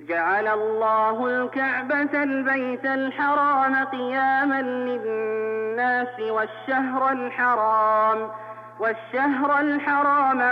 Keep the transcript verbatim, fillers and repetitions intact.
جعل الله الكعبة البيت الحرام قياما للناس والشهر الحرام والشهر الحرام